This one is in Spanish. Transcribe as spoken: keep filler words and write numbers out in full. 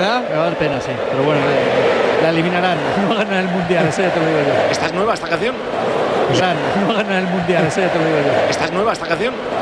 ¿verdad? Me va a dar pena, sí. Pero bueno, la eliminarán. No ganan el mundial, ese te lo digo yo. ¿Esta es nueva esta canción? No ganan el mundial, ese te lo digo yo. ¿Esta es nueva esta canción?